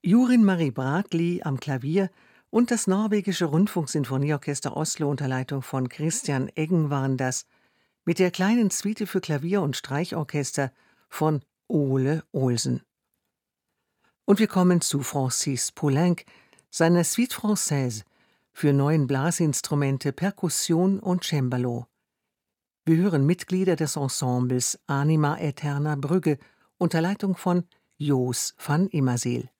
Jorin Marie Bragli am Klavier und das norwegische Rundfunksinfonieorchester Oslo unter Leitung von Christian Eggen waren das, mit der kleinen Suite für Klavier und Streichorchester von Ole Olsen. Und wir kommen zu Francis Poulenc, seiner Suite Française für 9 Blasinstrumente, Perkussion und Cembalo. Wir hören Mitglieder des Ensembles Anima Aeterna Brügge unter Leitung von Joos van Immerseel.